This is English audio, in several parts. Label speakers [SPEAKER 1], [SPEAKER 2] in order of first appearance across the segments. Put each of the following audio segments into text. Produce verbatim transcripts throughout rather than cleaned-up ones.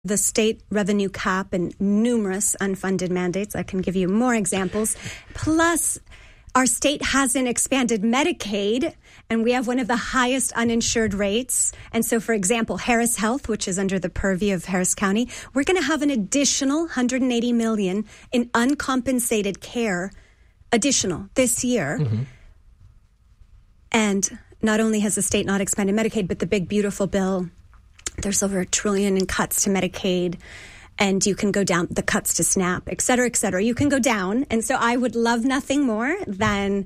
[SPEAKER 1] the state revenue cap and numerous unfunded mandates. I can give you more examples. Plus, our state hasn't expanded Medicaid, and we have one of the highest uninsured rates. And so, for example, Harris Health, which is under the purview of Harris County, we're going to have an additional one hundred eighty million dollars in uncompensated care, additional this year. Mm-hmm. And not only has the state not expanded Medicaid, but the big, beautiful bill, there's over a trillion in cuts to Medicaid. And you can go down the cuts to SNAP, et cetera, et cetera. You can go down. And so I would love nothing more than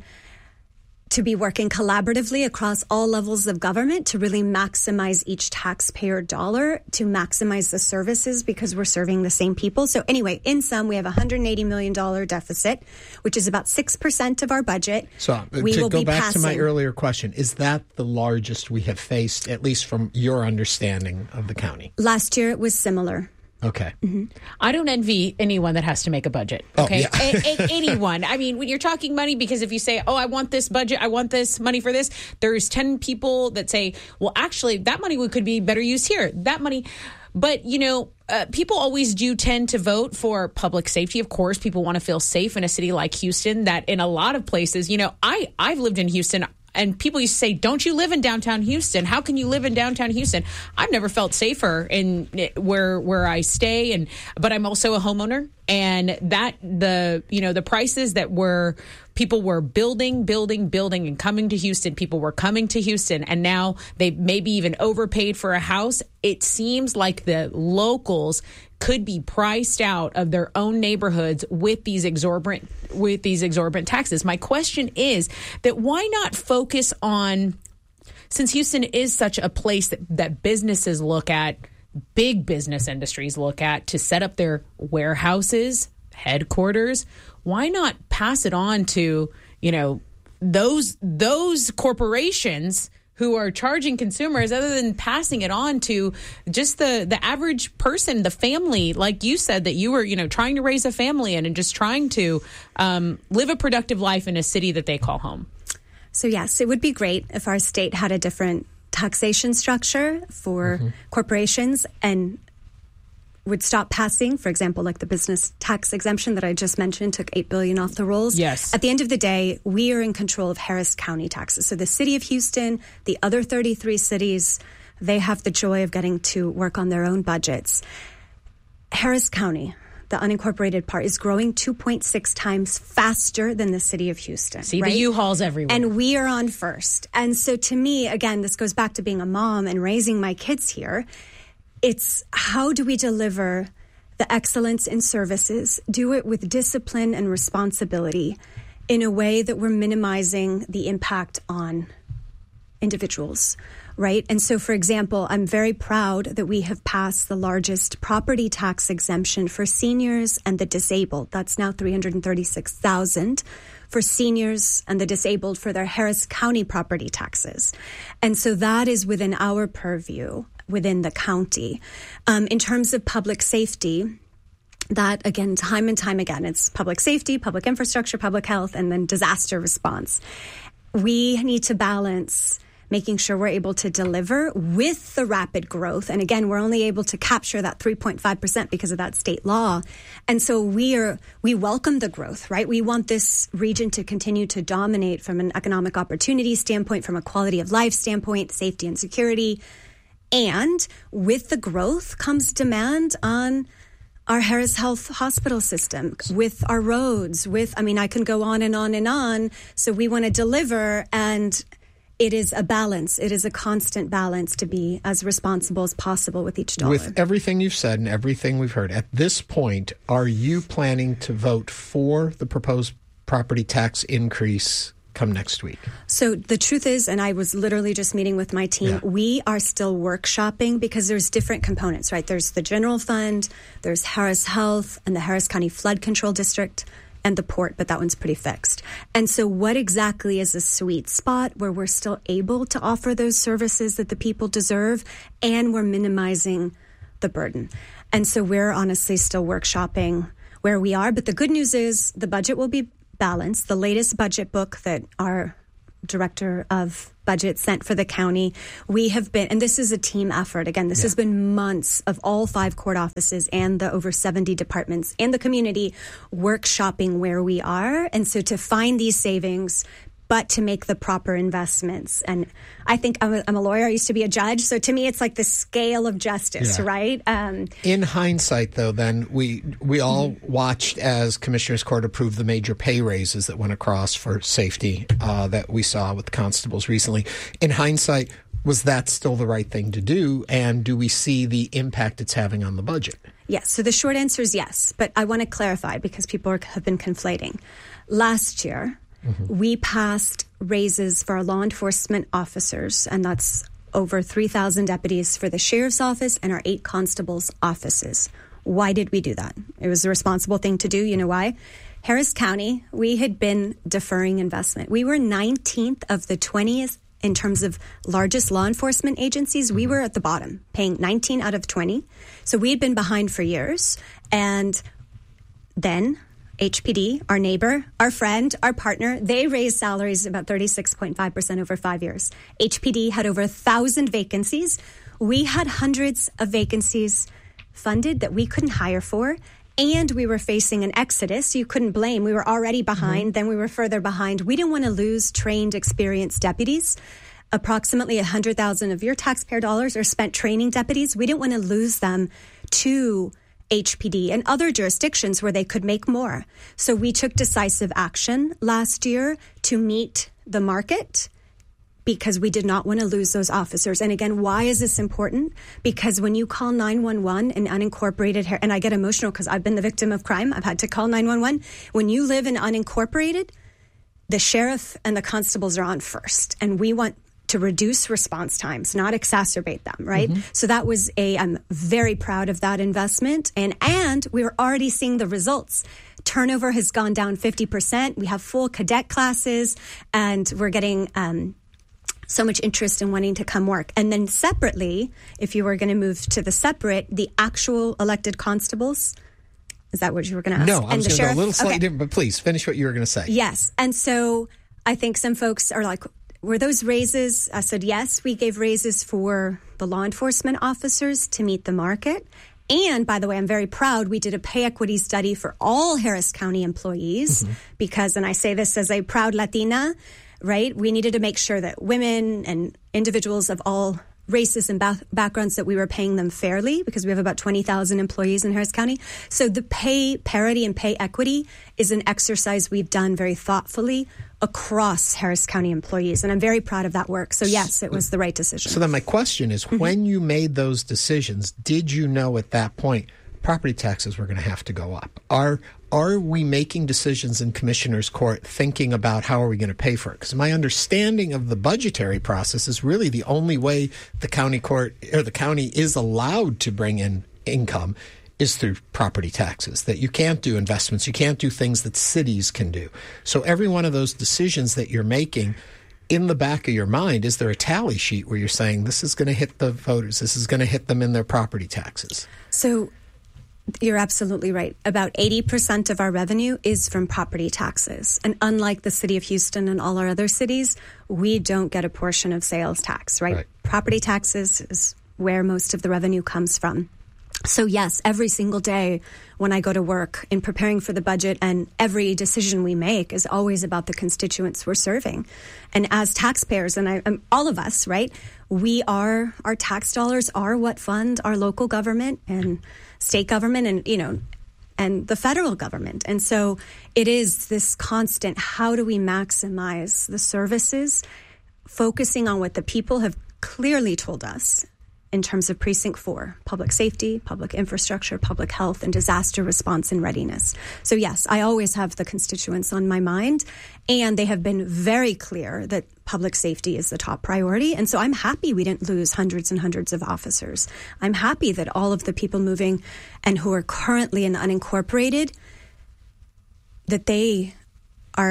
[SPEAKER 1] to be working collaboratively across all levels of government to really maximize each taxpayer dollar, to maximize the services, because we're serving the same people. So anyway, in sum, we have a one hundred eighty million dollars deficit, which is about six percent of our budget.
[SPEAKER 2] So uh,
[SPEAKER 1] we
[SPEAKER 2] to
[SPEAKER 1] will
[SPEAKER 2] go
[SPEAKER 1] be
[SPEAKER 2] back
[SPEAKER 1] passing.
[SPEAKER 2] to my earlier question, is that the largest we have faced, at least from your understanding of the county?
[SPEAKER 1] Last year, it was similar.
[SPEAKER 2] Okay.
[SPEAKER 3] Mm-hmm. I don't envy anyone that has to make a budget. Okay.
[SPEAKER 2] Oh, yeah.
[SPEAKER 3] a- a- anyone. I mean, when you're talking money, because if you say, oh, I want this budget, I want this money for this, there's ten people that say, well, actually, that money could be better used here. That money. But, you know, uh, people always do tend to vote for public safety. Of course, people want to feel safe in a city like Houston, that in a lot of places, you know, I, I've lived in Houston. And people used to say, don't you live in downtown Houston? How can you live in downtown Houston? I've never felt safer in where where I stay. And but I'm also a homeowner. And that the, you know, the prices that were people were building, building, building and coming to Houston. People were coming to Houston. And now they maybe even overpaid for a house. It seems like the locals could be priced out of their own neighborhoods with these exorbitant with these exorbitant taxes. My question is that why not focus on, since Houston is such a place that, that businesses look at, big business industries look at to set up their warehouses, headquarters, why not pass it on to, you know, those those corporations who are charging consumers, other than passing it on to just the, the average person, the family, like you said, that you were, you know, trying to raise a family in and just trying to um, live a productive life in a city that they call home.
[SPEAKER 1] So, yes, it would be great if our state had a different taxation structure for mm-hmm. corporations and would stop passing, for example, like the business tax exemption that I just mentioned took eight billion dollars off the rolls.
[SPEAKER 3] Yes.
[SPEAKER 1] At the end of the day, we are in control of Harris County taxes. So the city of Houston, the other thirty-three cities, they have the joy of getting to work on their own budgets. Harris County, the unincorporated part, is growing two point six times faster than the city of Houston.
[SPEAKER 3] See,
[SPEAKER 1] right?
[SPEAKER 3] the U-Hauls everywhere.
[SPEAKER 1] And we are on first. And so to me, again, this goes back to being a mom and raising my kids here. It's how do we deliver the excellence in services, do it with discipline and responsibility in a way that we're minimizing the impact on individuals, right? And so, for example, I'm very proud that we have passed the largest property tax exemption for seniors and the disabled. That's now three hundred thirty-six thousand dollars for seniors and the disabled for their Harris County property taxes. And so that is within our purview within the county. Um, in terms of public safety, that, again, time and time again, it's public safety, public infrastructure, public health, and then disaster response. We need to balance making sure we're able to deliver with the rapid growth. And again, we're only able to capture that three point five percent because of that state law. And so we are, we welcome the growth, right? We want this region to continue to dominate from an economic opportunity standpoint, from a quality of life standpoint, safety and security. And with the growth comes demand on our Harris Health hospital system, with our roads, with, I mean, I can go on and on and on. So we want to deliver, and it is a balance. It is a constant balance to be as responsible as possible with each dollar.
[SPEAKER 2] With everything you've said and everything we've heard, at this point, are you planning to vote for the proposed property tax increase come next week?
[SPEAKER 1] So the truth is, and I was literally just meeting with my team, yeah. we are still workshopping because there's different components, right? There's the general fund, there's Harris Health and the Harris County Flood Control District and the port, but that one's pretty fixed. And so what exactly is a sweet spot where we're still able to offer those services that the people deserve and we're minimizing the burden? And so we're honestly still workshopping where we are. But the good news is the budget will be balanced. The latest budget book that our director of budget sent for the county. We have been, and this is a team effort. Again, this yeah. has been months of all five court offices and the over seventy departments and the community workshopping where we are. And so to find these savings, but to make the proper investments. And I think I'm a, I'm a lawyer. I used to be a judge. So to me, it's like the scale of justice, yeah. right? Um,
[SPEAKER 2] In hindsight, though, then we we all mm-hmm. watched as Commissioners Court approved the major pay raises that went across for safety uh, that we saw with the constables recently. In hindsight, was that still the right thing to do? And do we see the impact it's having on the budget?
[SPEAKER 1] Yes. So the short answer is yes. But I want to clarify because people are, have been conflating. Last year, Mm-hmm. we passed raises for our law enforcement officers, and that's over three thousand deputies for the sheriff's office and our eight constables' offices. Why did we do that? It was a responsible thing to do. You know why? Harris County, we had been deferring investment. We were nineteenth of the twentieth in terms of largest law enforcement agencies. Mm-hmm. We were at the bottom, paying nineteen out of twenty. So we had been behind for years. And then H P D, our neighbor, our friend, our partner, they raised salaries about thirty-six point five percent over five years. H P D had over a thousand vacancies. We had hundreds of vacancies funded that we couldn't hire for. And we were facing an exodus. You couldn't blame. We were already behind. Mm-hmm. Then we were further behind. We didn't want to lose trained, experienced deputies. Approximately one hundred thousand of your taxpayer dollars are spent training deputies. We didn't want to lose them to H P D and other jurisdictions where they could make more. So we took decisive action last year to meet the market because we did not want to lose those officers. And again, why is this important? Because when you call nine one one in unincorporated, and I get emotional because I've been the victim of crime. I've had to call nine one one. When you live in unincorporated, the sheriff and the constables are on first. And we want to reduce response times, not exacerbate them, right? Mm-hmm. So that was a, I'm very proud of that investment. And, and we were already seeing the results. Turnover has gone down fifty percent. We have full cadet classes and we're getting um, so much interest in wanting to come work. And then separately, if you were going to move to the separate, the actual elected constables, is that what you were going to ask?
[SPEAKER 2] No, I was going to go a little slightly
[SPEAKER 1] okay.
[SPEAKER 2] different, but please finish what you were going to say.
[SPEAKER 1] Yes. And so I think some folks are like, were those raises? I said, yes, we gave raises for the law enforcement officers to meet the market. And by the way, I'm very proud we did a pay equity study for all Harris County employees mm-hmm. because, and I say this as a proud Latina, right? We needed to make sure that women and individuals of all races and ba- backgrounds that we were paying them fairly because we have about twenty thousand employees in Harris County. So the pay parity and pay equity is an exercise we've done very thoughtfully across Harris County employees. And I'm very proud of that work. So yes, it was the right decision.
[SPEAKER 2] So then my question is, mm-hmm. when you made those decisions, did you know at that point property taxes were going to have to go up? Are are we making decisions in Commissioner's Court thinking about how are we going to pay for it? Because my understanding of the budgetary process is really the only way the county court or the county is allowed to bring in income is through property taxes, that you can't do investments, you can't do things that cities can do. So every one of those decisions that you're making, in the back of your mind, is there a tally sheet where you're saying this is going to hit the voters, this is going to hit them in their property taxes?
[SPEAKER 1] So you're absolutely right. About eighty percent of our revenue is from property taxes. And unlike the city of Houston and all our other cities, we don't get a portion of sales tax, right? right. Property taxes is where most of the revenue comes from. So yes, every single day when I go to work in preparing for the budget, and every decision we make is always about the constituents we're serving. And as taxpayers, and I, um, all of us, right, we are, our tax dollars are what fund our local government and state government and, you know, and the federal government. And so it is this constant, how do we maximize the services, focusing on what the people have clearly told us in terms of Precinct four, public safety, public infrastructure, public health, and disaster response and readiness. So yes, I always have the constituents on my mind, and they have been very clear that public safety is the top priority. And so I'm happy we didn't lose hundreds and hundreds of officers. I'm happy that all of the people moving and who are currently in unincorporated, that they are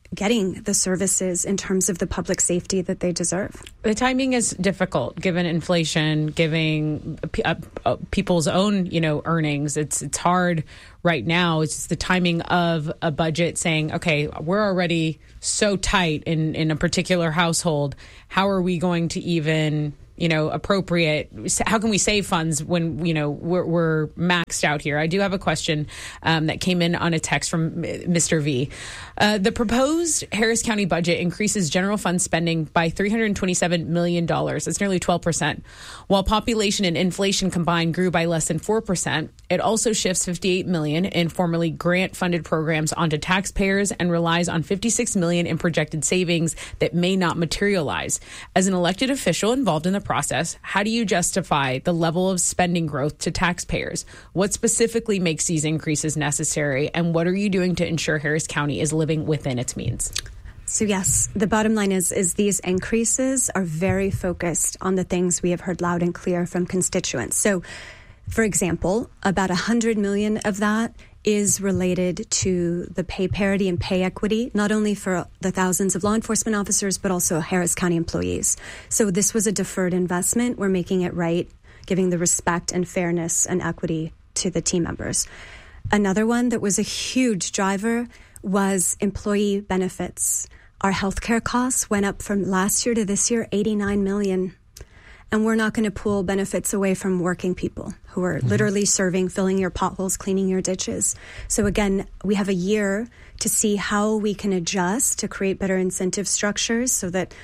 [SPEAKER 1] getting the services in terms of the public safety that they deserve.
[SPEAKER 3] The timing is difficult given inflation, giving uh, uh, people's own, you know, earnings. It's it's hard right now. It's just the timing of a budget saying, okay, we're already so tight in, in a particular household. How are we going to even, you know, appropriate? How can we save funds when, you know, we're, we're maxed out here? I do have a question um, that came in on a text from Mister V. Uh, the proposed Harris County budget increases general fund spending by three hundred twenty-seven million dollars. That's nearly twelve percent. While population and inflation combined grew by less than four percent, it also shifts fifty-eight million dollars in formerly grant-funded programs onto taxpayers and relies on fifty-six million dollars in projected savings that may not materialize. As an elected official involved in the process, how do you justify the level of spending growth to taxpayers? What specifically makes these increases necessary, and what are you doing to ensure Harris County is living within its means?
[SPEAKER 1] So yes, the bottom line is is these increases are very focused on the things we have heard loud and clear from constituents. So, for example, about one hundred million of that is related to the pay parity and pay equity, not only for the thousands of law enforcement officers, but also Harris County employees. So this was a deferred investment. We're making it right, giving the respect and fairness and equity to the team members. Another one that was a huge driver was employee benefits. Our healthcare costs went up from last year to this year, eighty-nine million dollars. And we're not going to pull benefits away from working people who are mm-hmm. literally serving, filling your potholes, cleaning your ditches. So again, we have a year to see how we can adjust to create better incentive structures so that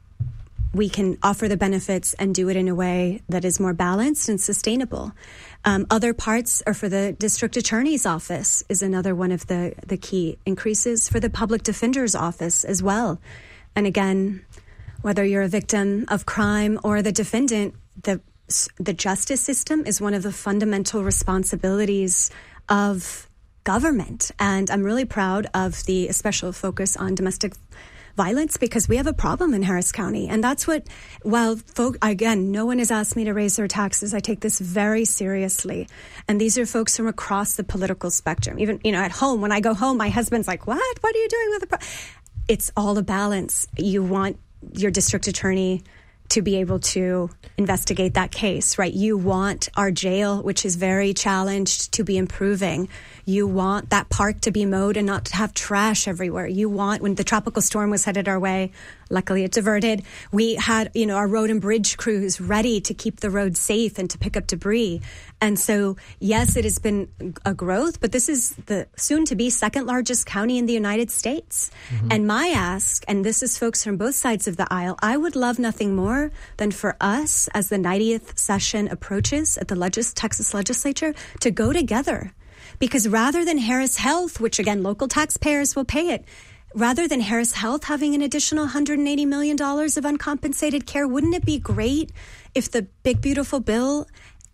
[SPEAKER 1] we can offer the benefits and do it in a way that is more balanced and sustainable. Um, other parts are for the district attorney's office is another one of the, the key increases, for the public defender's office as well. And again, whether you're a victim of crime or the defendant, the the justice system is one of the fundamental responsibilities of government. And I'm really proud of the special focus on domestic violence because we have a problem in Harris County. And that's what, while, folk, again, no one has asked me to raise their taxes. I take this very seriously. And these are folks from across the political spectrum. Even, you know, at home, when I go home, my husband's like, what? What are you doing with the pro-? It's all a balance. You want your district attorney to be able to investigate that case, right? You want our jail, which is very challenged, to be improving. You want that park to be mowed and not to have trash everywhere. You want, when the tropical storm was headed our way, luckily it diverted, we had, you know, our road and bridge crews ready to keep the road safe and to pick up debris. And so, yes, it has been a growth, but this is the soon-to-be second largest county in the United States. Mm-hmm. And my ask, and this is folks from both sides of the aisle, I would love nothing more than for us, as the ninetieth session approaches at the Legis- Texas legislature, to go together. Because rather than Harris Health, which again, local taxpayers will pay it, rather than Harris Health having an additional one hundred eighty million dollars of uncompensated care, wouldn't it be great if the big, beautiful bill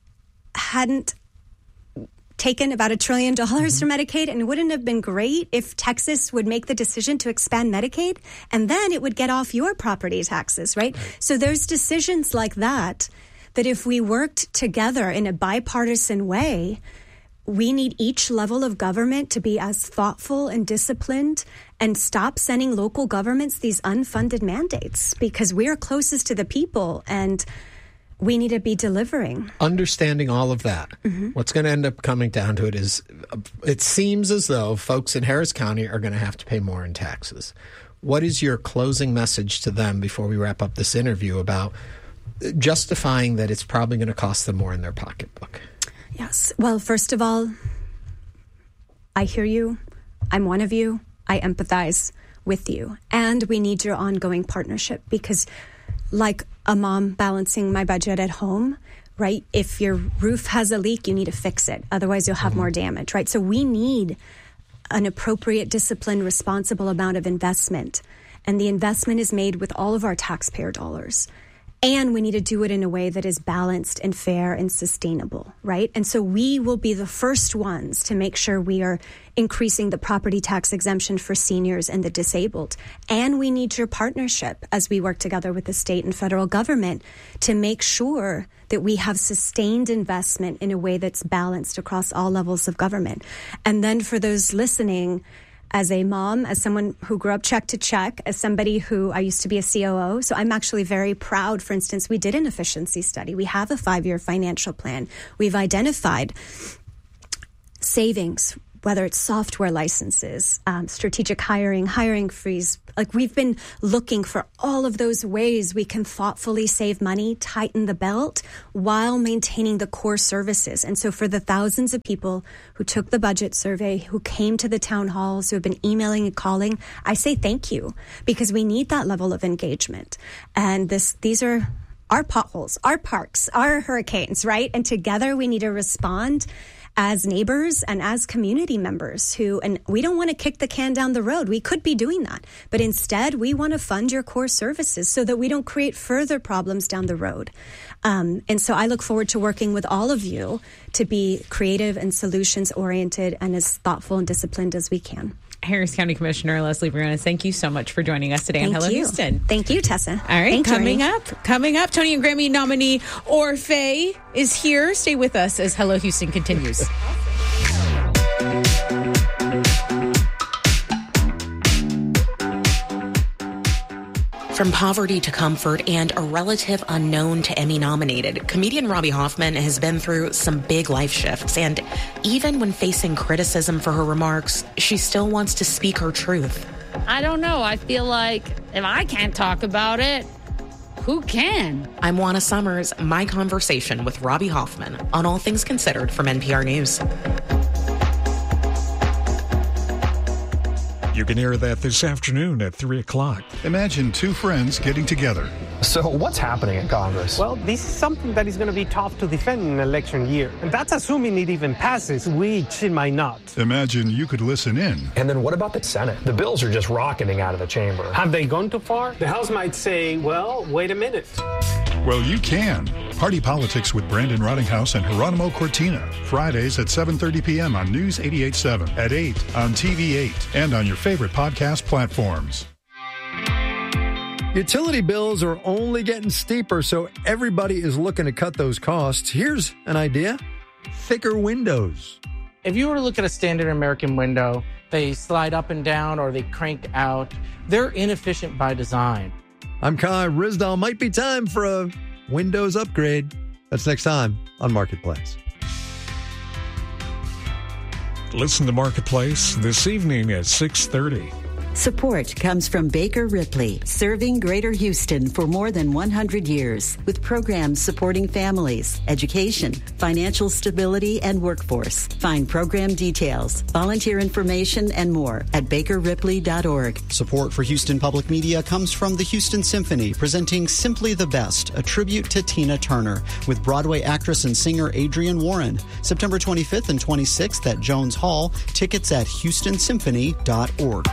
[SPEAKER 1] hadn't taken about a trillion dollars mm-hmm. from Medicaid? And wouldn't it have been great if Texas would make the decision to expand Medicaid and then it would get off your property taxes, right? right. So there's decisions like that, that if we worked together in a bipartisan way, we need each level of government to be as thoughtful and disciplined and stop sending local governments these unfunded mandates, because we're closest to the people and we need to be delivering.
[SPEAKER 2] Understanding all of that, mm-hmm. what's going to end up coming down to it is it seems as though folks in Harris County are going to have to pay more in taxes. What is your closing message to them before we wrap up this interview about justifying that it's probably going to cost them more in their pocketbook?
[SPEAKER 1] Yes. Well, first of all, I hear you. I'm one of you. I empathize with you. And we need your ongoing partnership because, like a mom balancing my budget at home, right? If your roof has a leak, you need to fix it. Otherwise, you'll have mm-hmm. more damage, right? So we need an appropriate, disciplined, responsible amount of investment. And the investment is made with all of our taxpayer dollars. And we need to do it in a way that is balanced and fair and sustainable, right? And so we will be the first ones to make sure we are increasing the property tax exemption for seniors and the disabled. And we need your partnership as we work together with the state and federal government to make sure that we have sustained investment in a way that's balanced across all levels of government. And then for those listening, as a mom, as someone who grew up check to check, as somebody who I used to be a C O O. So I'm actually very proud. For instance, we did an efficiency study. We have a five-year financial plan. We've identified savings, whether it's software licenses, um, strategic hiring, hiring freeze. Like, we've been looking for all of those ways we can thoughtfully save money, tighten the belt, while maintaining the core services. And so for the thousands of people who took the budget survey, who came to the town halls, who have been emailing and calling, I say thank you, because we need that level of engagement. And this, these are our potholes, our parks, our hurricanes, right? And together we need to respond as neighbors and as community members who, and we don't want to kick the can down the road. We could be doing that, but instead we want to fund your core services so that we don't create further problems down the road. Um, and so I look forward to working with all of you to be creative and solutions oriented and as thoughtful and disciplined as we can.
[SPEAKER 3] Harris County Commissioner Leslie Briones, thank you so much for joining us today
[SPEAKER 1] Thank
[SPEAKER 3] on Hello
[SPEAKER 1] you.
[SPEAKER 3] Houston.
[SPEAKER 1] Thank you, Tessa.
[SPEAKER 3] All right,
[SPEAKER 1] Thank
[SPEAKER 3] coming
[SPEAKER 1] you,
[SPEAKER 3] up, coming up, Tony and Grammy nominee Orfeh is here. Stay with us as Hello Houston continues.
[SPEAKER 4] From poverty to comfort and a relative unknown to Emmy-nominated, comedian Robbie Hoffman has been through some big life shifts. And even when facing criticism for her remarks, she still wants to speak her truth.
[SPEAKER 5] I don't know. I feel like if I can't talk about it, who can?
[SPEAKER 4] I'm Juana Summers, my conversation with Robbie Hoffman on All Things Considered from N P R News.
[SPEAKER 6] You can hear that this afternoon at three o'clock.
[SPEAKER 7] Imagine two friends getting together.
[SPEAKER 8] So what's happening in Congress?
[SPEAKER 9] Well, this is something that is going to be tough to defend in an election year. And that's assuming it even passes, which it might not.
[SPEAKER 7] Imagine you could listen in.
[SPEAKER 8] And then what about the Senate? The bills are just rocketing out of the chamber.
[SPEAKER 9] Have they gone too far? The House might say, well, wait a minute.
[SPEAKER 7] Well, you can. Party Politics with Brandon Rottinghouse and Geronimo Cortina. Fridays at seven thirty p.m. on News eighty-eight point seven, at eight on T V eight, and on your favorite podcast platforms.
[SPEAKER 10] Utility bills are only getting steeper, so everybody is looking to cut those costs. Here's an idea: thicker windows.
[SPEAKER 11] If you were to look at a standard American window, they slide up and down or they crank out. They're inefficient by design.
[SPEAKER 10] I'm Kai Ryssdal. Might be time for a Windows upgrade. That's next time on Marketplace.
[SPEAKER 6] Listen to Marketplace this evening at six thirty.
[SPEAKER 12] Support comes from Baker Ripley, serving Greater Houston for more than one hundred years, with programs supporting families, education, financial stability, and workforce. Find program details, volunteer information, and more at baker ripley dot org.
[SPEAKER 13] Support for Houston Public Media comes from the Houston Symphony, presenting Simply the Best, a tribute to Tina Turner, with Broadway actress and singer Adrienne Warren. September twenty-fifth and twenty-sixth at Jones Hall. Tickets at houston symphony dot org.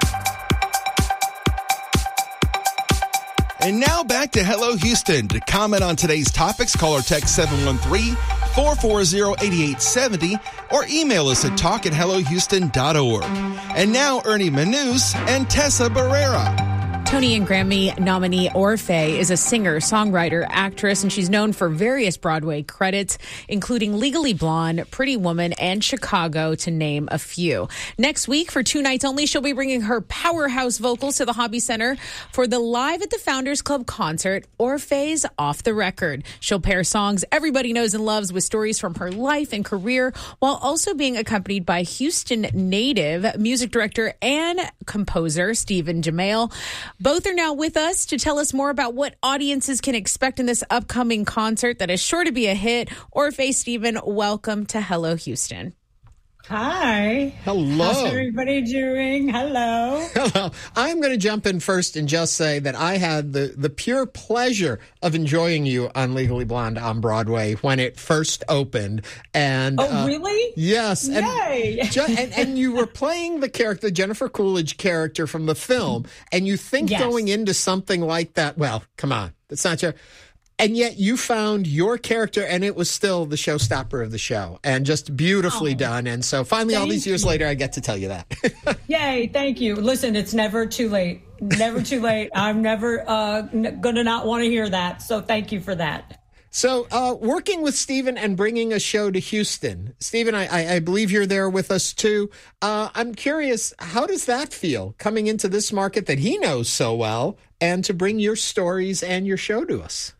[SPEAKER 14] And now back to Hello Houston. To comment on today's topics, call or text seven one three, four four zero, eight eight seven zero or email us at talk at hello houston dot org. And now Ernie Manous and Tessa Barrera.
[SPEAKER 3] Tony and Grammy nominee Orfeh is a singer, songwriter, actress, and she's known for various Broadway credits, including Legally Blonde, Pretty Woman, and Chicago, to name a few. Next week, for two nights only, she'll be bringing her powerhouse vocals to the Hobby Center for the Live at the Founders Club concert, Orfeh's Off the Record. She'll pair songs everybody knows and loves with stories from her life and career, while also being accompanied by Houston native music director and composer Stephen Jamail. Both are now with us to tell us more about what audiences can expect in this upcoming concert that is sure to be a hit. Orfeh, Stephen, welcome to Hello Houston.
[SPEAKER 15] Hi.
[SPEAKER 2] Hello.
[SPEAKER 15] How's everybody doing? Hello.
[SPEAKER 2] Hello. I'm going to jump in first and just say that I had the, the pure pleasure of enjoying you on Legally Blonde on Broadway when it first opened. And
[SPEAKER 15] Oh,
[SPEAKER 2] uh,
[SPEAKER 15] really?
[SPEAKER 2] Yes. And,
[SPEAKER 15] Yay.
[SPEAKER 2] ju- and, and you were playing the character, the Jennifer Coolidge character from the film, and you think
[SPEAKER 15] Yes.
[SPEAKER 2] going into something like that, well, come on, that's not your... And yet you found your character, and it was still the showstopper of the show, and just beautifully oh, done. And so finally, all these years you. later, I get to tell you that.
[SPEAKER 15] Yay, thank you. Listen, it's never too late. Never too late. I'm never uh, n- going to not want to hear that. So thank you for that.
[SPEAKER 2] So, uh, working with Stephen and bringing a show to Houston. Stephen, I, I, I believe you're there with us too. Uh, I'm curious, how does that feel coming into this market that he knows so well and to bring your stories and your show to us?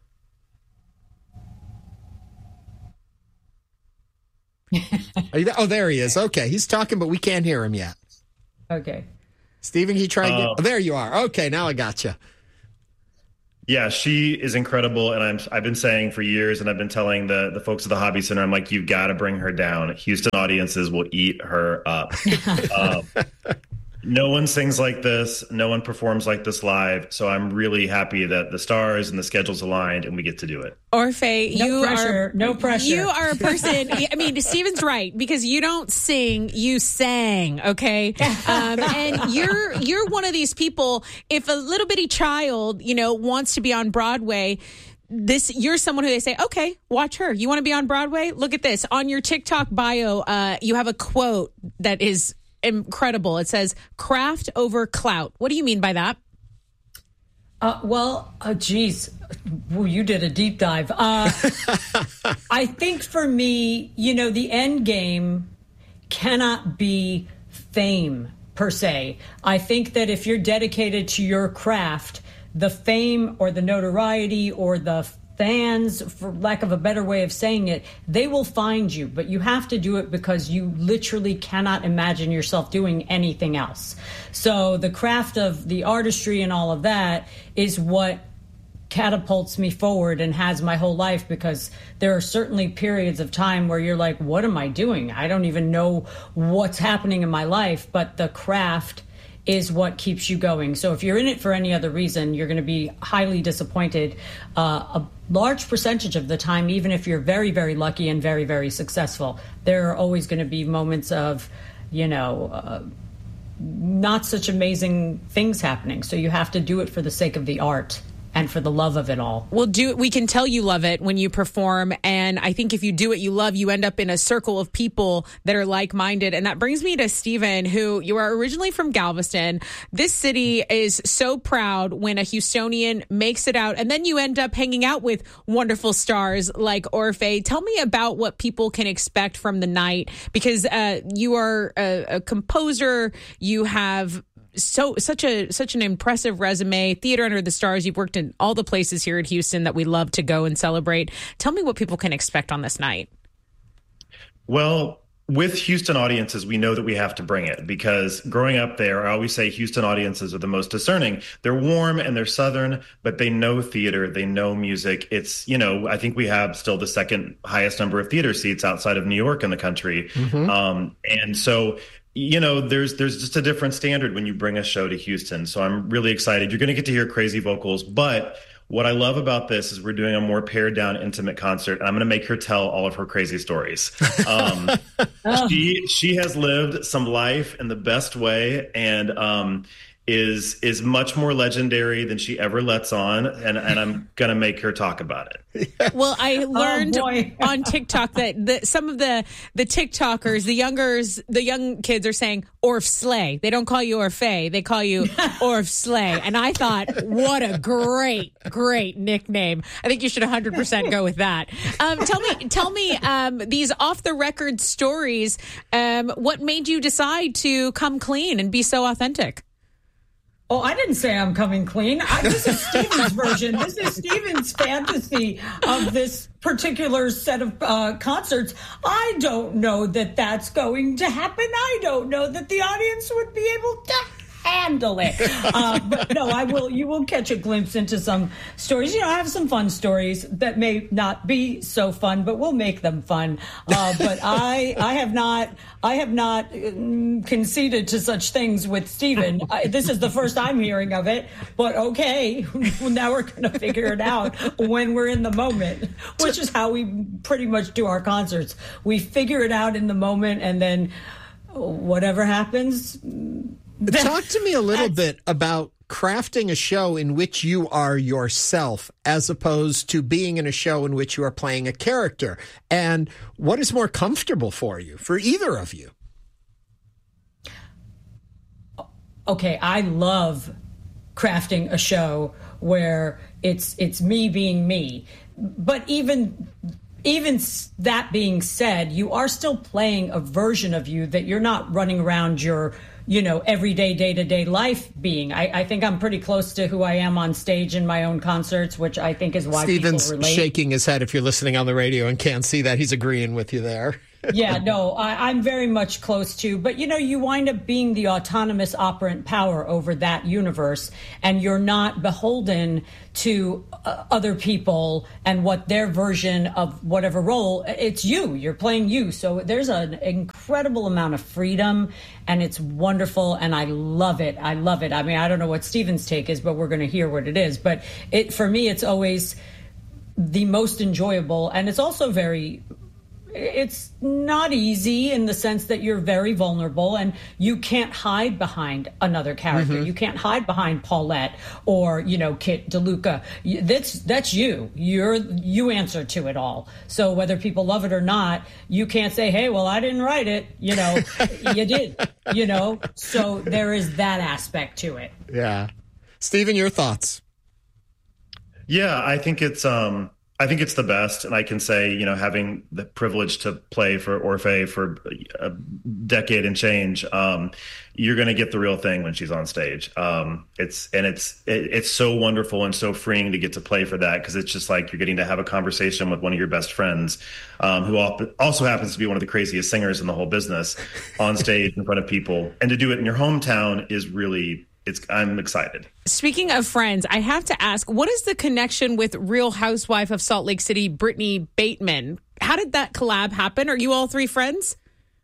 [SPEAKER 2] Are you there? Oh, there he is. Okay, he's talking, but we can't hear him yet.
[SPEAKER 15] Okay.
[SPEAKER 2] Stephen, he tried.
[SPEAKER 16] Uh,
[SPEAKER 2] to, oh, there you are. Okay, now I got you.
[SPEAKER 16] Yeah, she is incredible, and I'm I've been saying for years, and I've been telling the the folks at the Hobby Center, I'm like, you got to bring her down. Houston audiences will eat her up. um, no one sings like this. No one performs like this live. So I'm really happy that the stars and the schedules aligned, and we get to do it.
[SPEAKER 3] Orphe,
[SPEAKER 15] no
[SPEAKER 3] you
[SPEAKER 15] pressure,
[SPEAKER 3] are
[SPEAKER 15] no pressure.
[SPEAKER 3] You are a person. I mean, Stephen's right, because you don't sing, you sang. Okay, um, and you're you're one of these people. If a little bitty child, you know, wants to be on Broadway, this you're someone who they say, okay, watch her. You want to be on Broadway? Look at this on your TikTok bio. Uh, you have a quote that is incredible. It says, "Craft over clout." What do you mean by that?
[SPEAKER 15] Uh, well, uh, geez, well, you did a deep dive. Uh, I think for me, you know, the end game cannot be fame per se. I think that if you're dedicated to your craft, the fame or the notoriety or the fans, for lack of a better way of saying it, they will find you, but you have to do it because you literally cannot imagine yourself doing anything else. So the craft of the artistry and all of that is what catapults me forward and has my whole life, because there are certainly periods of time where you're like, what am I doing? I don't even know what's happening in my life, but the craft is what keeps you going. So if you're in it for any other reason, you're going to be highly disappointed uh, a large percentage of the time, even if you're very, very lucky and very, very successful. There are always going to be moments of, you know, uh, not such amazing things happening. So you have to do it for the sake of the art and for the love of it all.
[SPEAKER 3] Well, do we can tell you love it when you perform. And I think if you do what you love, you end up in a circle of people that are like-minded. And that brings me to Stephen, who you are originally from Galveston. This city is so proud when a Houstonian makes it out. And then you end up hanging out with wonderful stars like Orphe. Tell me about what people can expect from the night, because uh, you are a, a composer. You have So such a such an impressive resume. Theater Under the Stars. You've worked in all the places here at Houston that we love to go and celebrate. Tell me what people can expect on this night.
[SPEAKER 16] Well, with Houston audiences, we know that we have to bring it, because growing up there, I always say Houston audiences are the most discerning. They're warm and they're Southern, but they know theater, they know music. It's, you know, I think we have still the second highest number of theater seats outside of New York in the country. Mm-hmm. Um, and so you know, there's there's just a different standard when you bring a show to Houston. So I'm really excited. You're going to get to hear crazy vocals. But what I love about this is we're doing a more pared down, intimate concert. And I'm going to make her tell all of her crazy stories. Um, oh. She she has lived some life in the best way, and um, is is much more legendary than she ever lets on. And, and I'm going to make her talk about it.
[SPEAKER 3] Well, I learned oh, on TikTok that the, some of the the TikTokers, the youngers, the young kids are saying Orf Slay. They don't call you Orphe. They call you Orf Slay. And I thought, what a great, great nickname. I think you should one hundred percent go with that. Um, tell me, tell me um, these off the record stories. Um, what made you decide to come clean and be so authentic?
[SPEAKER 15] Oh, I didn't say I'm coming clean. I, this is Stephen's version. This is Stephen's fantasy of this particular set of uh, concerts. I don't know that that's going to happen. I don't know that the audience would be able to handle it. Uh, but no, I will. You will catch a glimpse into some stories. You know, I have some fun stories that may not be so fun, but we'll make them fun. Uh, but I, I have not, I have not um, conceded to such things with Stephen. I, this is the first I'm hearing of it. But okay, now we're going to figure it out when we're in the moment, which is how we pretty much do our concerts. We figure it out in the moment, and then whatever happens.
[SPEAKER 2] Talk to me a little bit about crafting a show in which you are yourself as opposed to being in a show in which you are playing a character. And what is more comfortable for you, for either of you?
[SPEAKER 15] Okay, I love crafting a show where it's it's me being me. But even even that being said, you are still playing a version of you that you're not running around your, you know, everyday, day-to-day life being. I, I think I'm pretty close to who I am on stage in my own concerts, which I think is why
[SPEAKER 2] Steven's
[SPEAKER 15] people relate.
[SPEAKER 2] Shaking his head if you're listening on the radio and can't see that. He's agreeing with you there.
[SPEAKER 15] Yeah, no, I, I'm very much close to, but you know, you wind up being the autonomous operant power over that universe, and you're not beholden to uh, other people and what their version of whatever role. It's you, you're playing you. So there's an incredible amount of freedom, and it's wonderful, and I love it. I love it. I mean, I don't know what Steven's take is, but we're going to hear what it is. But it, for me, it's always the most enjoyable, and it's also very... It's not easy in the sense that you're very vulnerable and you can't hide behind another character. Mm-hmm. You can't hide behind Paulette or, you know, Kit DeLuca. That's that's you. You're you answer to it all. So whether people love it or not, you can't say, hey, well, I didn't write it. You know, you did, you know. So there is that aspect to it.
[SPEAKER 2] Yeah. Steven, your thoughts?
[SPEAKER 16] Yeah, I think it's um I think it's the best. And I can say, you know, having the privilege to play for Orfeh for a decade and change, um, you're going to get the real thing when she's on stage. Um, it's and it's it, it's so wonderful and so freeing to get to play for that, because it's just like you're getting to have a conversation with one of your best friends, um, who also happens to be one of the craziest singers in the whole business, on stage in front of people. And to do it in your hometown is really... It's. I'm excited.
[SPEAKER 3] Speaking of friends, I have to ask, what is the connection with Real Housewife of Salt Lake City, Brittany Bateman? How did that collab happen? Are you all three friends?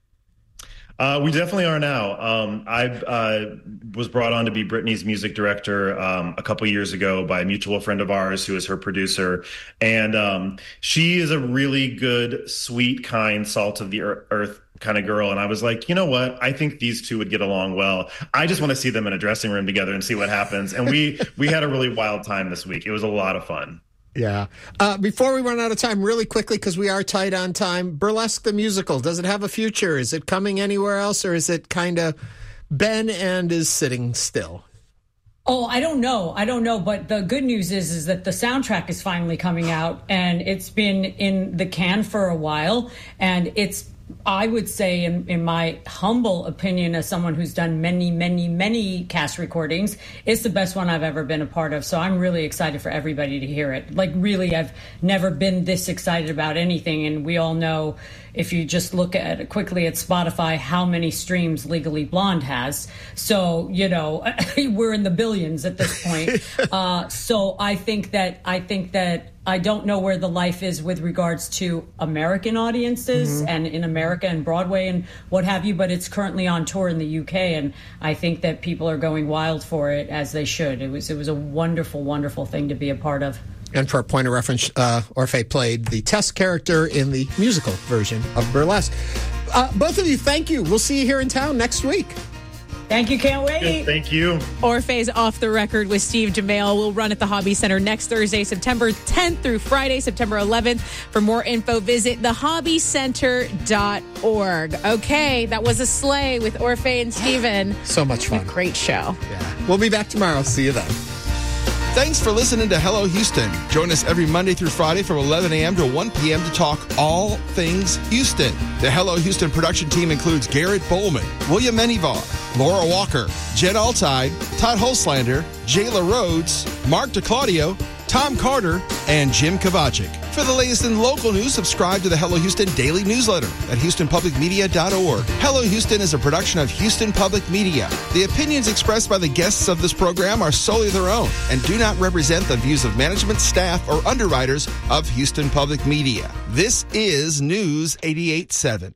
[SPEAKER 16] Uh, we definitely are now. Um, I uh, was brought on to be Brittany's music director um, a couple years ago by a mutual friend of ours who is her producer. And um, she is a really good, sweet, kind, salt of the earth kind of girl. And I was like, you know what? I think these two would get along well. I just want to see them in a dressing room together and see what happens. And we we had a really wild time this week. It was a lot of fun.
[SPEAKER 2] Yeah. Uh, before we run out of time, really quickly, because we are tight on time, Burlesque the musical, does it have a future? Is it coming anywhere else, or is it kind of been and is sitting still?
[SPEAKER 15] Oh, I don't know. I don't know. But the good news is, is that the soundtrack is finally coming out, and it's been in the can for a while, and it's, I would say, in, in my humble opinion, as someone who's done many, many, many cast recordings, it's the best one I've ever been a part of. So I'm really excited for everybody to hear it. Like, really, I've never been this excited about anything. And we all know, if you just look at it quickly at Spotify, how many streams Legally Blonde has. So, you know, we're in the billions at this point. uh, so I think that I think that I don't know where the life is with regards to American audiences mm-hmm. and in America and Broadway and what have you, but it's currently on tour in the U K, and I think that people are going wild for it, as they should. It was it was a wonderful, wonderful thing to be a part of.
[SPEAKER 2] And for a point of reference, uh, Orfeh played the Tess character in the musical version of Burlesque. Uh, both of you, thank you. We'll see you here in town next week.
[SPEAKER 15] Thank you. Can't wait.
[SPEAKER 16] Thank you.
[SPEAKER 3] Orfeh's Off the Record with Steve DeMail will run at the Hobby Center next Thursday, September tenth through Friday, September eleventh. For more info, visit the hobby center dot org. Okay, that was a sleigh with Orfeh and Steven.
[SPEAKER 2] So much fun.
[SPEAKER 3] A great show.
[SPEAKER 2] Yeah. We'll be back tomorrow. See you then.
[SPEAKER 14] Thanks for listening to Hello Houston. Join us every Monday through Friday from eleven a.m. to one p.m. to talk all things Houston. The Hello Houston production team includes Garrett Bowman, William Menivar, Laura Walker, Jen Altide, Todd Holslander, Jayla Rhodes, Mark DeClaudio, Tom Carter, and Jim Kovacic. For the latest in local news, subscribe to the Hello Houston daily newsletter at houston public media dot org. Hello Houston is a production of Houston Public Media. The opinions expressed by the guests of this program are solely their own and do not represent the views of management, staff, or underwriters of Houston Public Media. This is News eighty-eight point seven.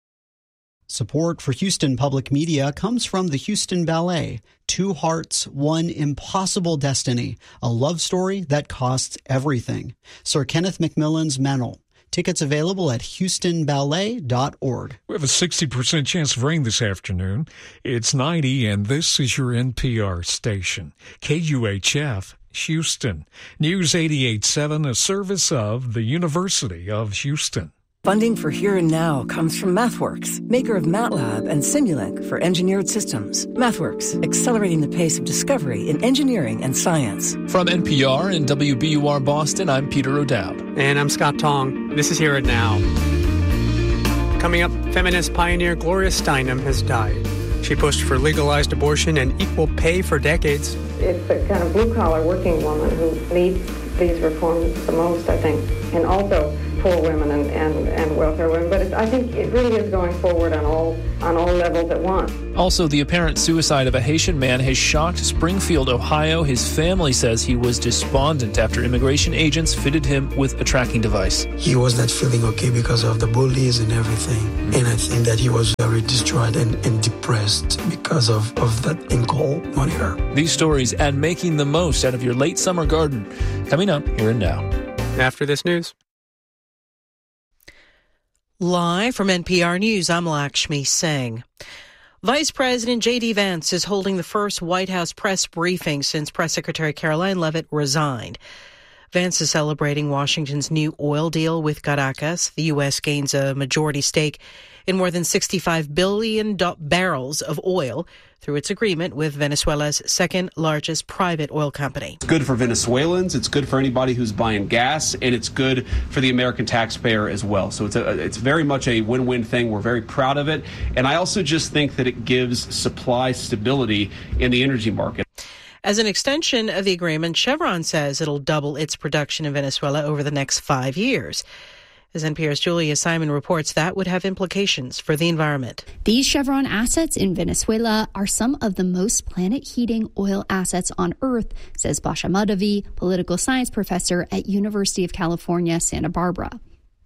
[SPEAKER 13] Support for Houston Public Media comes from the Houston Ballet. Two Hearts, One Impossible Destiny, a love story that costs everything. Sir Kenneth Macmillan's Meynell. Tickets available at houston ballet dot org.
[SPEAKER 6] We have a sixty percent chance of rain this afternoon. It's ninety, and this is your N P R station, K U H F, Houston. News eighty-eight point seven, a service of the University of Houston.
[SPEAKER 17] Funding for Here and Now comes from MathWorks, maker of MATLAB and Simulink for engineered systems. MathWorks, accelerating the pace of discovery in engineering and science.
[SPEAKER 18] From N P R and W B U R Boston, I'm Peter O'Dowd.
[SPEAKER 19] And I'm Scott Tong. This is Here and Now. Coming up, feminist pioneer Gloria Steinem has died. She pushed for legalized abortion and equal pay for decades.
[SPEAKER 20] It's the kind of blue-collar working woman who needs these reforms the most, I think, and also poor women and, and, and welfare women. But it's, I think it really is going forward on all on all levels at once.
[SPEAKER 18] Also, the apparent suicide of a Haitian man has shocked Springfield, Ohio. His family says he was despondent after immigration agents fitted him with a tracking device.
[SPEAKER 21] He was not feeling okay because of the bullies and everything. Mm-hmm. And I think that he was very distraught and, and depressed because of, of that in-call monitor.
[SPEAKER 18] These stories and making the most out of your late summer garden. Coming up Here and Now.
[SPEAKER 19] After this news.
[SPEAKER 22] Live from N P R News, I'm Lakshmi Singh. Vice President J D. Vance is holding the first White House press briefing since Press Secretary Caroline Leavitt resigned. Vance is celebrating Washington's new oil deal with Caracas. The U S gains a majority stake in more than sixty-five billion barrels of oil through its agreement with Venezuela's second largest private oil company.
[SPEAKER 23] It's good for Venezuelans, it's good for anybody who's buying gas, and it's good for the American taxpayer as well. So it's a, it's very much a win-win thing. We're very proud of it. And I also just think that it gives supply stability in the energy market.
[SPEAKER 22] As an extension of the agreement, Chevron says it'll double its production in Venezuela over the next five years. As N P R's Julia Simon reports, that would have implications for the environment.
[SPEAKER 24] These Chevron assets in Venezuela are some of the most planet-heating oil assets on Earth, says Basha Madavi, political science professor at University of California, Santa Barbara.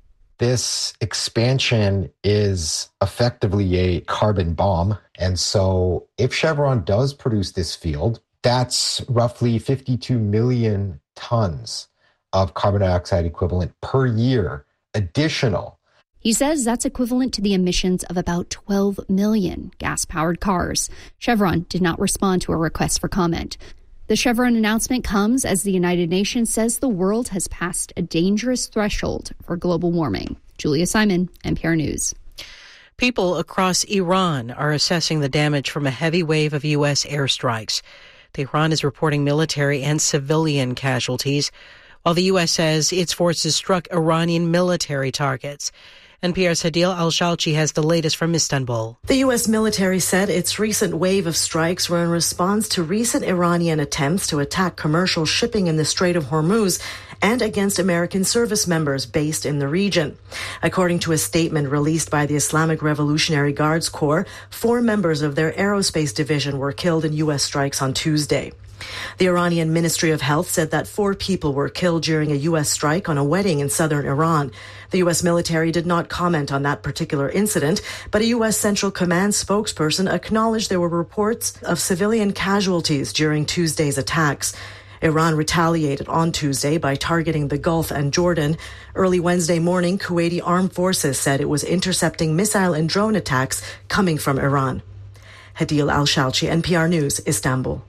[SPEAKER 25] This expansion is effectively a carbon bomb. And so if Chevron does produce this field, that's roughly fifty-two million tons of carbon dioxide equivalent per year. Additional.
[SPEAKER 24] He says that's equivalent to the emissions of about twelve million gas-powered cars. Chevron did not respond to a request for comment. The Chevron announcement comes as the United Nations says the world has passed a dangerous threshold for global warming. Julia Simon, N P R News.
[SPEAKER 22] People across Iran are assessing the damage from a heavy wave of U S airstrikes. Tehran is reporting military and civilian casualties, while the U S says its forces struck Iranian military targets. N P R's Hadil Al-Shalchi has the latest from Istanbul.
[SPEAKER 26] The U S military said its recent wave of strikes were in response to recent Iranian attempts to attack commercial shipping in the Strait of Hormuz and against American service members based in the region. According to a statement released by the Islamic Revolutionary Guards Corps, four members of their aerospace division were killed in U S strikes on Tuesday. The Iranian Ministry of Health said that four people were killed during a U S strike on a wedding in southern Iran. The U S military did not comment on that particular incident, but a U S Central Command spokesperson acknowledged there were reports of civilian casualties during Tuesday's attacks. Iran retaliated on Tuesday by targeting the Gulf and Jordan. Early Wednesday morning, Kuwaiti armed forces said it was intercepting missile and drone attacks coming from Iran. Hadil Al-Shalchi, N P R News, Istanbul.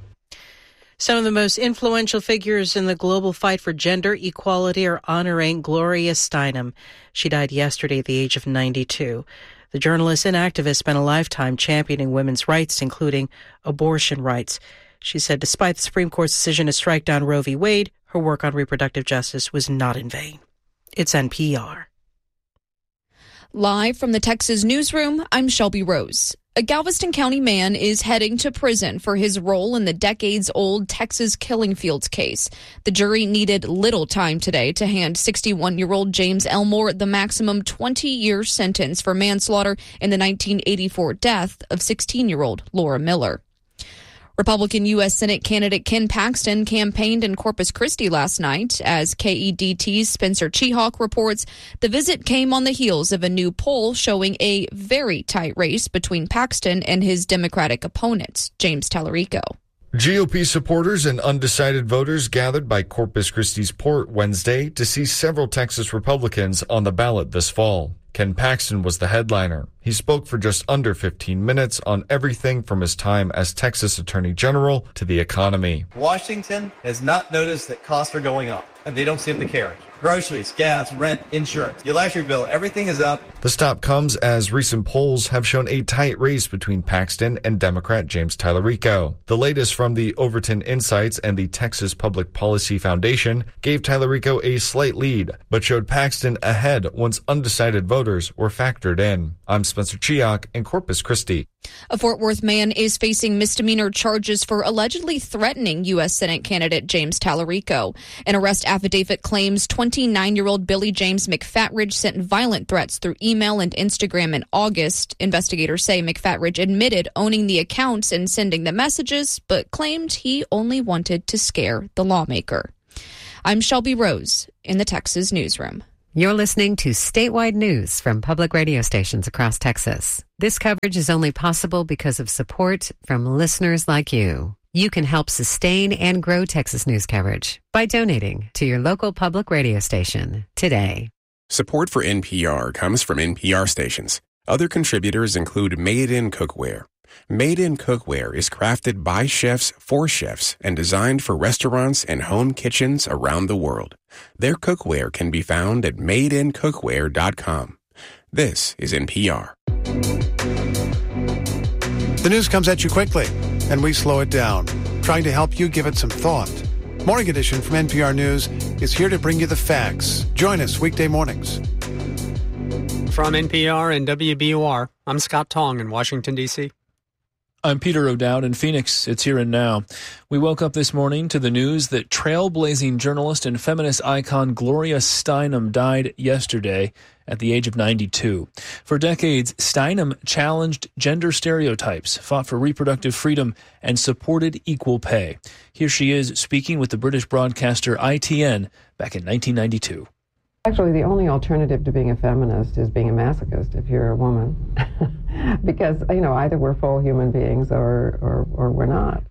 [SPEAKER 22] Some of the most influential figures in the global fight for gender equality are honoring Gloria Steinem. She died yesterday at the age of ninety-two. The journalist and activist spent a lifetime championing women's rights, including abortion rights. She said despite the Supreme Court's decision to strike down Roe v. Wade, her work on reproductive justice was not in vain. It's N P R.
[SPEAKER 27] Live from the Texas newsroom, I'm Shelby Rose. A Galveston County man is heading to prison for his role in the decades-old Texas killing fields case. The jury needed little time today to hand sixty-one-year-old James Elmore the maximum twenty-year sentence for manslaughter in the nineteen eighty-four death of sixteen-year-old Laura Miller. Republican U S Senate candidate Ken Paxton campaigned in Corpus Christi last night. As K E D T's Spencer Chehawk reports, the visit came on the heels of a new poll showing a very tight race between Paxton and his Democratic opponents. James Tallarico.
[SPEAKER 28] G O P supporters and undecided voters gathered by Corpus Christi's port Wednesday to see several Texas Republicans on the ballot this fall. Ken Paxton was the headliner. He spoke for just under fifteen minutes on everything from his time as Texas Attorney General to the economy.
[SPEAKER 29] Washington has not noticed that costs are going up, and they don't seem to care.
[SPEAKER 1] groceries, gas, rent, insurance, your electric bill, everything is up.
[SPEAKER 28] The stop comes as recent polls have shown a tight race between Paxton and Democrat James Tallarico. The latest from the Overton Insights and the Texas Public Policy Foundation gave Tallarico a slight lead, but showed Paxton ahead once undecided voters were factored in. I'm Spencer Chiak in Corpus Christi.
[SPEAKER 27] A Fort Worth man is facing misdemeanor charges for allegedly threatening U S Senate candidate James Tallarico. An arrest affidavit claims twenty-nine-year-old Billy James McFatridge sent violent threats through email and Instagram in August. Investigators say McFatridge admitted owning the accounts and sending the messages, but claimed he only wanted to scare the lawmaker. I'm Shelby Rose in the Texas newsroom.
[SPEAKER 4] You're listening to statewide news from public radio stations across Texas. This coverage is only possible because of support from listeners like you. You can help sustain and grow Texas news coverage by donating to your local public radio station today.
[SPEAKER 5] Support for N P R comes from N P R stations. Other contributors include Made In Cookware. Made In Cookware is crafted by chefs for chefs and designed for restaurants and home kitchens around the world. Their cookware can be found at made in cookware dot com. This is N P R.
[SPEAKER 7] The news comes at you quickly, and we slow it down, trying to help you give it some thought. Morning Edition from N P R News is here to bring you the facts. Join us weekday mornings.
[SPEAKER 19] From N P R and W B U R, I'm Scott Tong in Washington, D C
[SPEAKER 18] I'm Peter O'Dowd in Phoenix. It's here and now. We woke up this morning to the news that trailblazing journalist and feminist icon Gloria Steinem died yesterday at the age of ninety-two. For decades, Steinem challenged gender stereotypes, fought for reproductive freedom, and supported equal pay. Here she is speaking with the British broadcaster I T N back in nineteen ninety-two.
[SPEAKER 8] Actually, the only alternative to being a feminist is being a masochist if you're a woman. Because, you know, either we're full human beings or, or, or we're not.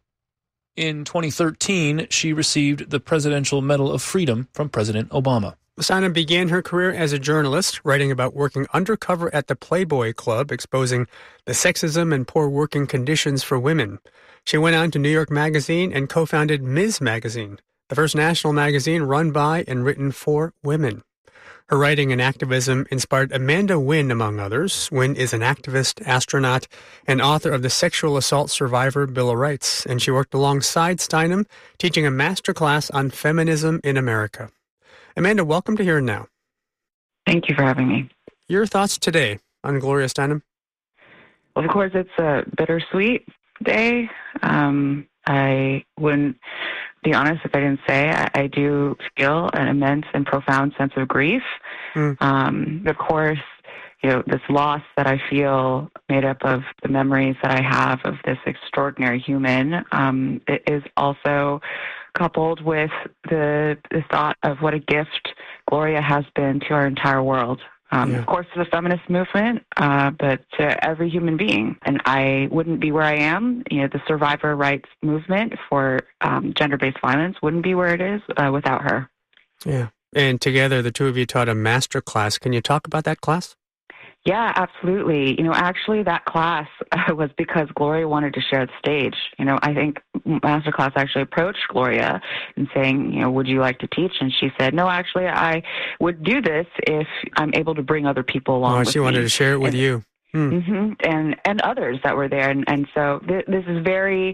[SPEAKER 18] In twenty thirteen, she received the Presidential Medal of Freedom from President Obama.
[SPEAKER 19] Steinem began her career as a journalist, writing about working undercover at the Playboy Club, exposing the sexism and poor working conditions for women. She went on to New York Magazine and co-founded Miz Magazine, the first national magazine run by and written for women. Her writing and activism inspired Amanda Wynn, among others. Wynn is an activist, astronaut, and author of the Sexual Assault Survivor Bill of Rights, and she worked alongside Steinem, teaching a master class on feminism in America. Amanda, welcome to Here and Now.
[SPEAKER 9] Thank you for having me.
[SPEAKER 19] Your thoughts today on Gloria Steinem?
[SPEAKER 9] Well, of course, it's a bittersweet day. Um, I wouldn't be honest if I didn't say I, I do feel an immense and profound sense of grief. Mm. Um, of course, you know, this loss that I feel made up of the memories that I have of this extraordinary human um, it is also coupled with the, the thought of what a gift Gloria has been to our entire world. Um, yeah. Of course, to the feminist movement, uh, but to every human being. And I wouldn't be where I am. You know, the survivor rights movement for um, gender-based violence wouldn't be where it is uh, without her.
[SPEAKER 19] Yeah. And together, the two of you taught a master class. Can you talk about that class?
[SPEAKER 9] Yeah, absolutely. You know, actually, that class uh, was because Gloria wanted to share the stage. You know, I think Masterclass actually approached Gloria and saying, you know, would you like to teach? And she said, no, actually, I would do this if I'm able to bring other people along.
[SPEAKER 19] Oh,
[SPEAKER 9] with
[SPEAKER 19] she wanted
[SPEAKER 9] me.
[SPEAKER 19] to share it with
[SPEAKER 9] and,
[SPEAKER 19] you. Hmm.
[SPEAKER 9] Mm-hmm, and and others that were there. And, and so th- this is very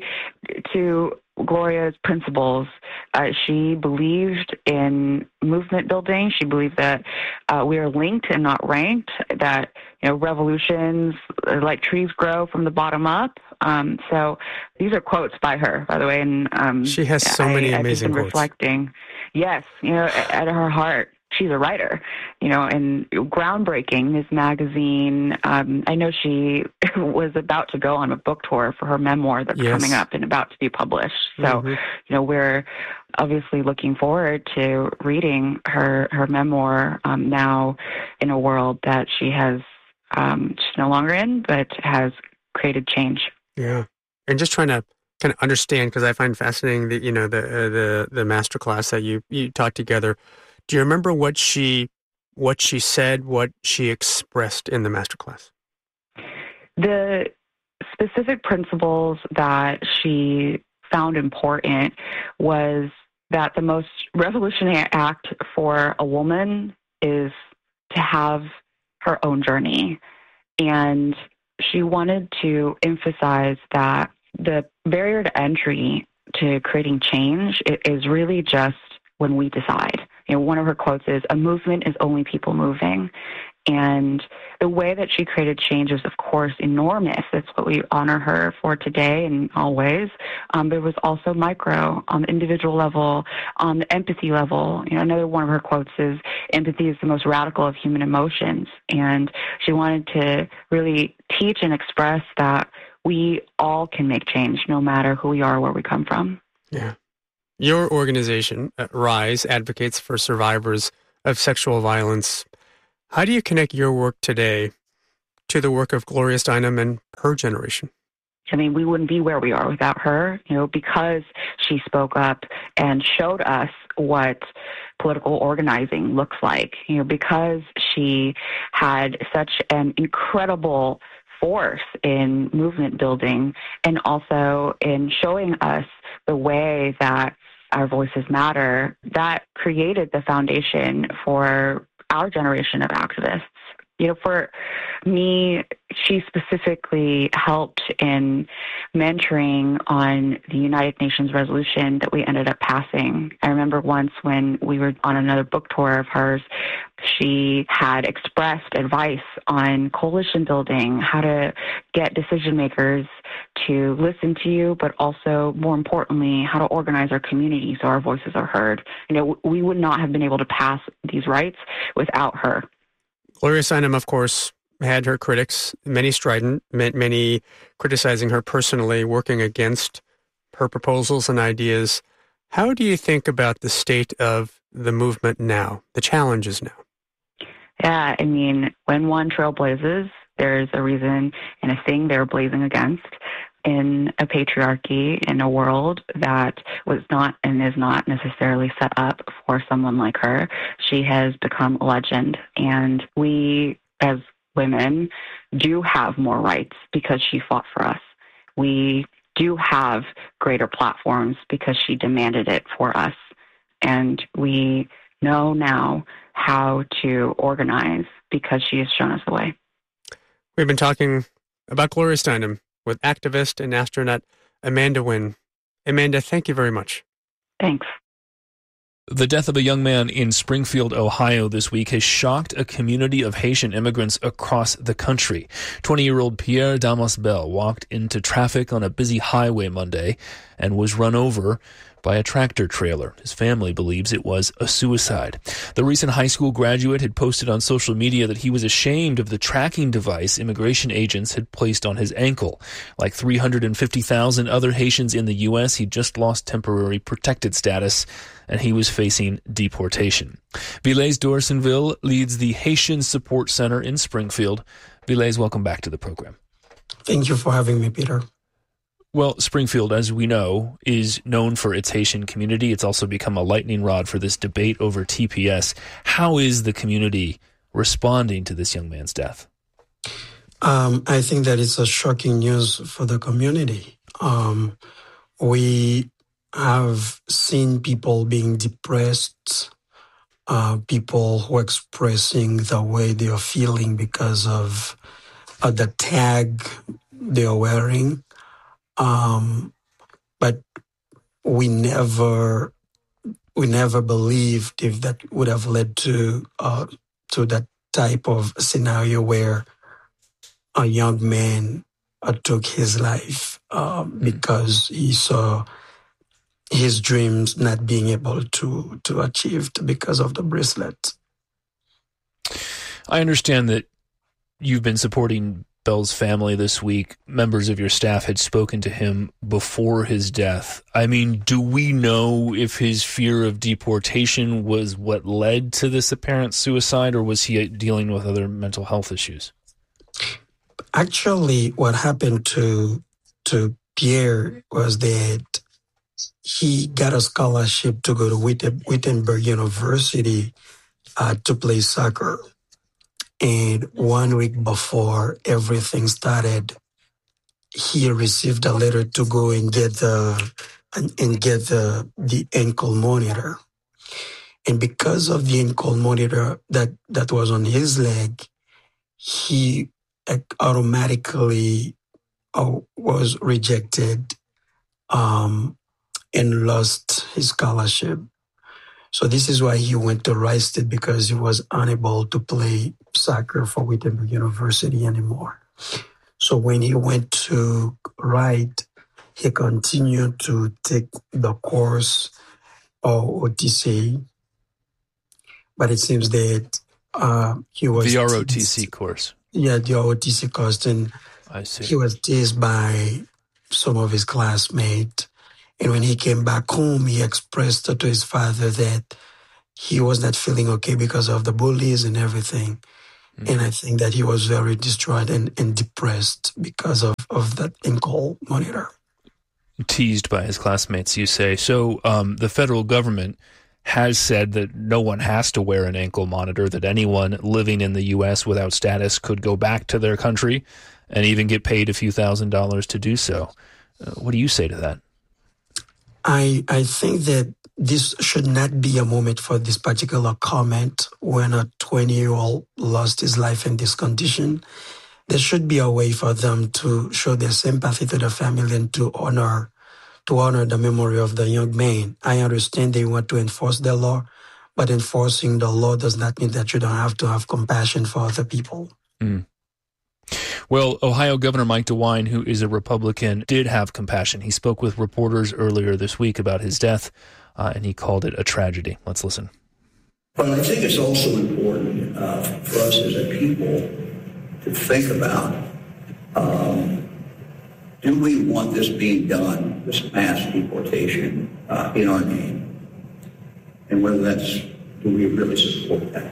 [SPEAKER 9] to Gloria's principles. Uh, she believed in movement building. She believed that uh, we are linked and not ranked, that you know revolutions uh, like trees grow from the bottom up. Um, so these are quotes by her, by the way. And um,
[SPEAKER 19] she has so
[SPEAKER 9] I,
[SPEAKER 19] many
[SPEAKER 9] I've
[SPEAKER 19] amazing
[SPEAKER 9] been
[SPEAKER 19] quotes.
[SPEAKER 9] Reflecting. Yes, you know, at, at her heart, she's a writer, you know, and groundbreaking, this magazine. Um, I know she was about to go on a book tour for her memoir that's
[SPEAKER 19] yes.
[SPEAKER 9] coming up and about to be published. So,
[SPEAKER 19] mm-hmm.
[SPEAKER 9] you know, we're obviously looking forward to reading her, her memoir um, now in a world that she has, um, she's no longer in, but has created change.
[SPEAKER 19] Yeah. And just trying to kind of understand, because I find fascinating that, you know, the, uh, the, the masterclass that you, you taught together. Do you remember what she what she said, what she expressed in the masterclass?
[SPEAKER 9] The specific principles that she found important was that the most revolutionary act for a woman is to have her own journey. And she wanted to emphasize that the barrier to entry to creating change is really just when we decide. You know, one of her quotes is, "A movement is only people moving." And the way that she created change is, of course, enormous. That's what we honor her for today and always. Um, but it was also micro, on the individual level, on the empathy level. You know, another one of her quotes is, "Empathy is the most radical of human emotions." And she wanted to really teach and express that we all can make change, no matter who we are or where we come from.
[SPEAKER 19] Yeah. Your organization, RISE, advocates for survivors of sexual violence. How do you connect your work today to the work of Gloria Steinem and her generation?
[SPEAKER 9] I mean, we wouldn't be where we are without her, you know, because she spoke up and showed us what political organizing looks like, you know, because she had such an incredible force in movement building and also in showing us the way that our voices matter. That created the foundation for our generation of activists. You know, for me, she specifically helped in mentoring on the United Nations resolution that we ended up passing. I remember once when we were on another book tour of hers, she had expressed advice on coalition building, how to get decision makers to listen to you, but also, more importantly, how to organize our community so our voices are heard. You know, we would not have been able to pass these rights without her.
[SPEAKER 19] Gloria Steinem, of course, had her critics, many strident, many criticizing her personally, working against her proposals and ideas. How do you think about the state of the movement now, the challenges now?
[SPEAKER 9] Yeah, I mean, when one trailblazes, there's a reason and a thing they're blazing against. In a patriarchy, in a world that was not and is not necessarily set up for someone like her, she has become a legend. And we, as women, do have more rights because she fought for us. We do have greater platforms because she demanded it for us. And we know now how to organize because she has shown us the way.
[SPEAKER 19] We've been talking about Gloria Steinem with activist and astronaut Amanda Nguyen. Amanda, thank you very much.
[SPEAKER 9] Thanks.
[SPEAKER 18] The death of a young man in Springfield, Ohio this week has shocked a community of Haitian immigrants across the country. twenty-year-old Pierre Damas Bell walked into traffic on a busy highway Monday and was run over by a tractor trailer. His family believes it was a suicide. The recent high school graduate had posted on social media that he was ashamed of the tracking device immigration agents had placed on his ankle. Like three hundred fifty thousand other Haitians in the U S, he just lost temporary protected status, and he was facing deportation. Vilés Dorsenville leads the Haitian Support Center in Springfield. Vilés, welcome back to the program.
[SPEAKER 21] Thank you for having me, Peter.
[SPEAKER 18] Well, Springfield, as we know, is known for its Haitian community. It's also become a lightning rod for this debate over T P S. How is the community responding to this young man's death?
[SPEAKER 21] Um, I think that it's a shocking news for the community. Um, we have seen people being depressed, uh, people who are expressing the way they are feeling because of uh, the tag they are wearing. Um, but we never, we never believed if that would have led to, uh, to that type of scenario where a young man uh, took his life, um, because he saw his dreams not being able to, to achieve because of the bracelet.
[SPEAKER 18] I understand that you've been supporting Bell's family this week. Members of your staff had spoken to him before his death. I mean, do we know if his fear of deportation was what led to this apparent suicide, or was he dealing with other mental health issues?
[SPEAKER 21] Actually, what happened to to Pierre was that he got a scholarship to go to Wittenberg University uh, to play soccer. And one week before everything started, he received a letter to go and get the and, and get the, the ankle monitor. And because of the ankle monitor that, that was on his leg, he automatically uh, was rejected um, and lost his scholarship. So this is why he went to Rice State, because he was unable to play soccer for Wittenberg University anymore. So when he went to Wright, he continued to take the course of O T C, but it seems that uh, he was...
[SPEAKER 18] The R O T C course.
[SPEAKER 21] Yeah, the R O T C course. And
[SPEAKER 18] I see.
[SPEAKER 21] He was teased by some of his classmates. And when he came back home, he expressed to his father that he was not feeling okay because of the bullies and everything. Mm-hmm. And I think that he was very distraught and, and depressed because of, of that ankle monitor.
[SPEAKER 18] Teased by his classmates, you say. So um, the federal government has said that no one has to wear an ankle monitor, that anyone living in the U S without status could go back to their country and even get paid a few thousand dollars to do so. Uh, what do you say to that?
[SPEAKER 21] I I think that this should not be a moment for this particular comment when a twenty-year-old lost his life in this condition. There should be a way for them to show their sympathy to the family and to honor to honor the memory of the young man. I understand they want to enforce the law, but enforcing the law does not mean that you don't have to have compassion for other people.
[SPEAKER 18] Mm. Well, Ohio Governor Mike DeWine, who is a Republican, did have compassion. He spoke with reporters earlier this week about his death, uh, and he called it a tragedy. Let's listen.
[SPEAKER 2] Well, I think it's also important uh, for us as a people to think about, um, do we want this being done, this mass deportation, uh, in our name? And whether that's, do we really support that?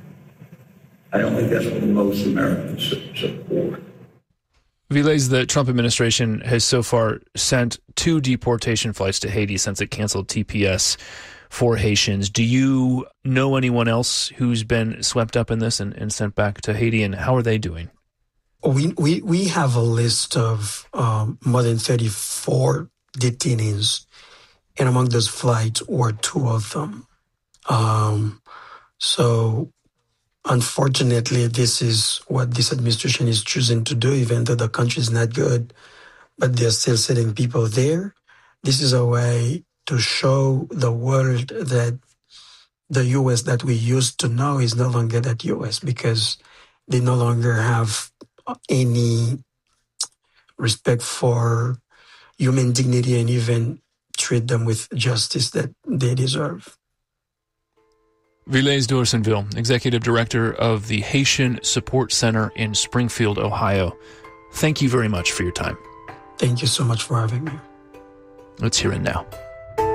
[SPEAKER 2] I don't think that's what most Americans support.
[SPEAKER 18] Viles, the Trump administration has so far sent two deportation flights to Haiti since it canceled T P S for Haitians. Do you know anyone else who's been swept up in this and, and sent back to Haiti, and how are they doing?
[SPEAKER 21] We we, we have a list of um, more than thirty-four detainees, and among those flights were two of them. Um, so... Unfortunately, this is what this administration is choosing to do, even though the country is not good, but they're still sending people there. This is a way to show the world that the U S that we used to know is no longer that U S, because they no longer have any respect for human dignity and even treat them with justice that they deserve.
[SPEAKER 18] Viles d'Orsonville, Executive Director of the Haitian Support Center in Springfield, Ohio. Thank you very much for your time.
[SPEAKER 21] Thank you so much for having me.
[SPEAKER 18] Let's hear it now.